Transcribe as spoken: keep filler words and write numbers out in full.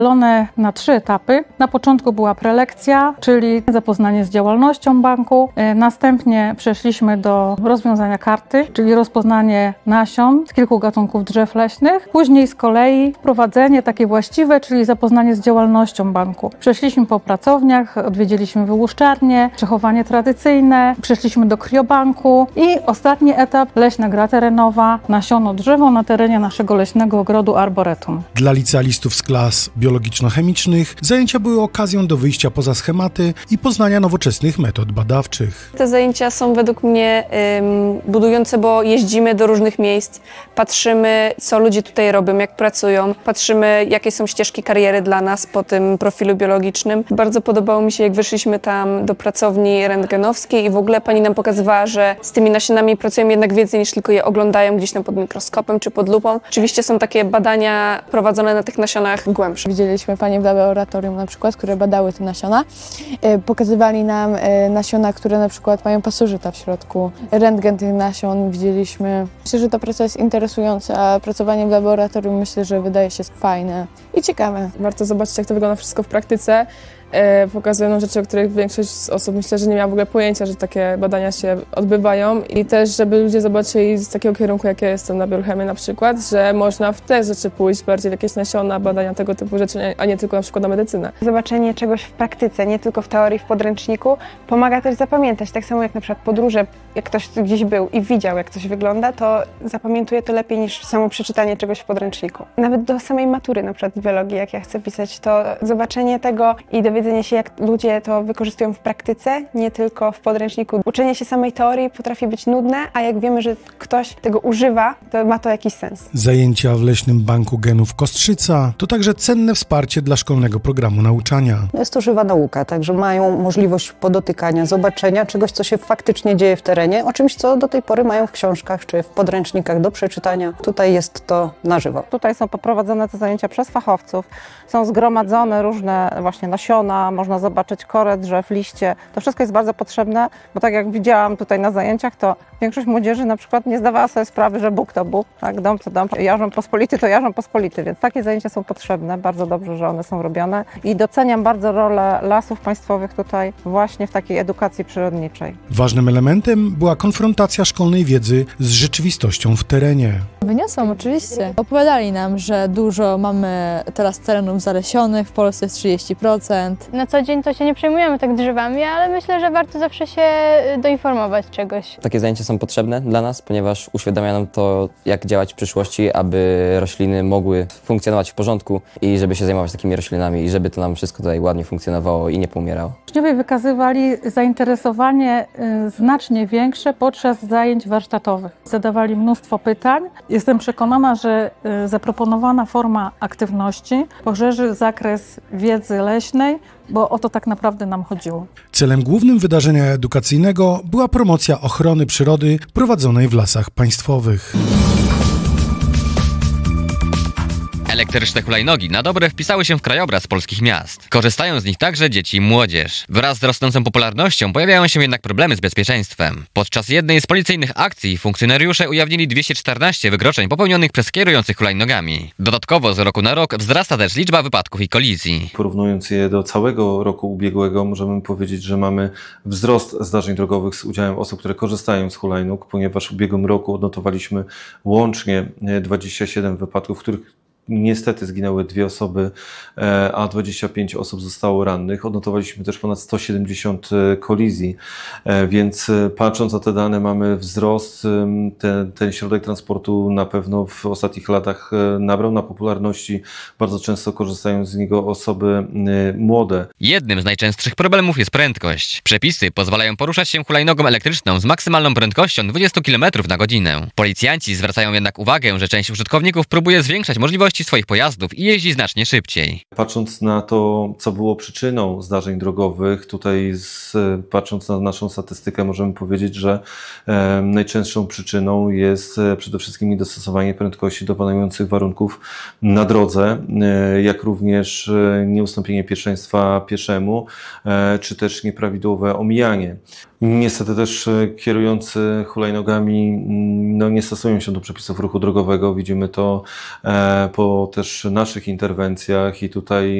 Dzielone na trzy etapy. Na początku była prelekcja, czyli zapoznanie z działalnością banku. Następnie przeszliśmy do rozwiązania karty, czyli rozpoznanie nasion z kilku gatunków drzew leśnych. Później z kolei wprowadzenie takie właściwe, czyli zapoznanie z działalnością banku. Przeszliśmy po pracowniach, odwiedziliśmy wyłuszczarnie, przechowanie tradycyjne, przeszliśmy do kriobanku i ostatni etap leśna gra terenowa, nasiono drzewo na terenie naszego leśnego ogrodu Arboretum. Dla licealistów z klas biologiczno-chemicznych zajęcia były okazją do wyjścia poza schematy i poznania nowoczesnych metod badawczych. Te zajęcia są według mnie ym, budujące, bo jeździmy do różnych miejsc, patrzymy, co ludzie tutaj robią, jak pracują, patrzymy, jakie są ścieżki kariery dla nas po tym profilu biologicznym. Bardzo podobało mi się, jak wyszliśmy tam do pracowni rentgenowskiej i w ogóle pani nam pokazywała, że z tymi nasionami pracują jednak więcej niż tylko je oglądają gdzieś tam pod mikroskopem czy pod lupą. Oczywiście są takie badania prowadzone na tych nasionach głębsze. Widzieliśmy panie w laboratorium na przykład, które badały te nasiona. Pokazywali nam nasiona, które na przykład mają pasożyta w środku. Rentgen tych nasion widzieliśmy. Myślę, że ta praca jest interesująca, a pracowanie w laboratorium myślę, że wydaje się fajne i ciekawe. Warto zobaczyć, jak to wygląda wszystko w praktyce. E, pokazują nam rzeczy, o których większość z osób myślę, że nie miała w ogóle pojęcia, że takie badania się odbywają i też, żeby ludzie zobaczyli z takiego kierunku, jak ja jestem na biochemii na przykład, że można w te rzeczy pójść, bardziej w jakieś nasiona, badania tego typu rzeczy, a nie tylko na przykład na medycynę. Zobaczenie czegoś w praktyce, nie tylko w teorii, w podręczniku, pomaga też zapamiętać. Tak samo jak na przykład podróże, jak ktoś gdzieś był i widział, jak coś wygląda, to zapamiętuje to lepiej niż samo przeczytanie czegoś w podręczniku. Nawet do samej matury, na przykład z biologii, jak ja chcę pisać, to zobaczenie tego i dowiedzenie się, jak ludzie to wykorzystują w praktyce, nie tylko w podręczniku. Uczenie się samej teorii potrafi być nudne, a jak wiemy, że ktoś tego używa, to ma to jakiś sens. Zajęcia w Leśnym Banku Genów Kostrzyca to także cenne wsparcie dla szkolnego programu nauczania. Jest to żywa nauka, także mają możliwość podotykania, zobaczenia czegoś, co się faktycznie dzieje w terenie, o czymś, co do tej pory mają w książkach czy w podręcznikach do przeczytania. Tutaj jest to na żywo. Tutaj są poprowadzone te zajęcia przez fachowców, są zgromadzone różne właśnie nasiona, można zobaczyć korę drzew, liście. To wszystko jest bardzo potrzebne, bo tak jak widziałam tutaj na zajęciach, to większość młodzieży na przykład nie zdawała sobie sprawy, że Bóg to Bóg, tak? Dom to dom, jarzą pospolity to jarzą pospolity, więc takie zajęcia są potrzebne, bardzo dobrze, że one są robione i doceniam bardzo rolę Lasów Państwowych tutaj właśnie w takiej edukacji przyrodniczej. Ważnym elementem była konfrontacja szkolnej wiedzy z rzeczywistością w terenie. Wyniosłam oczywiście. Opowiadali nam, że dużo mamy teraz terenów zalesionych, w Polsce jest trzydzieści procent. Na co dzień to się nie przejmujemy tak drzewami, ale myślę, że warto zawsze się doinformować czegoś. Takie zajęcia są potrzebne dla nas, ponieważ uświadamia nam to, jak działać w przyszłości, aby rośliny mogły funkcjonować w porządku i żeby się zajmować takimi roślinami i żeby to nam wszystko tutaj ładnie funkcjonowało i nie poumierało. Uczniowie wykazywali zainteresowanie znacznie większe podczas zajęć warsztatowych. Zadawali mnóstwo pytań. Jestem przekonana, że zaproponowana forma aktywności poszerzy zakres wiedzy leśnej, bo o to tak naprawdę nam chodziło. Celem głównym wydarzenia edukacyjnego była promocja ochrony przyrody prowadzonej w Lasach Państwowych. Elektryczne hulajnogi na dobre wpisały się w krajobraz polskich miast. Korzystają z nich także dzieci i młodzież. Wraz z rosnącą popularnością pojawiają się jednak problemy z bezpieczeństwem. Podczas jednej z policyjnych akcji funkcjonariusze ujawnili dwieście czternaście wykroczeń popełnionych przez kierujących hulajnogami. Dodatkowo z roku na rok wzrasta też liczba wypadków i kolizji. Porównując je do całego roku ubiegłego, możemy powiedzieć, że mamy wzrost zdarzeń drogowych z udziałem osób, które korzystają z hulajnóg, ponieważ w ubiegłym roku odnotowaliśmy łącznie dwadzieścia siedem wypadków, w których niestety zginęły dwie osoby, a dwadzieścia pięć osób zostało rannych. Odnotowaliśmy też ponad sto siedemdziesiąt kolizji, więc patrząc na te dane mamy wzrost. Ten, ten środek transportu na pewno w ostatnich latach nabrał na popularności. Bardzo często korzystają z niego osoby młode. Jednym z najczęstszych problemów jest prędkość. Przepisy pozwalają poruszać się hulajnogą elektryczną z maksymalną prędkością dwadzieścia kilometrów na godzinę. Policjanci zwracają jednak uwagę, że część użytkowników próbuje zwiększać możliwości swoich pojazdów i jeździ znacznie szybciej. Patrząc na to, co było przyczyną zdarzeń drogowych, tutaj z, patrząc na naszą statystykę możemy powiedzieć, że e, najczęstszą przyczyną jest e, przede wszystkim niedostosowanie prędkości do panujących warunków na drodze, e, jak również e, nieustąpienie pierwszeństwa pieszemu, e, czy też nieprawidłowe omijanie. Niestety też kierujący hulajnogami no, nie stosują się do przepisów ruchu drogowego. Widzimy to e, po po też naszych interwencjach i tutaj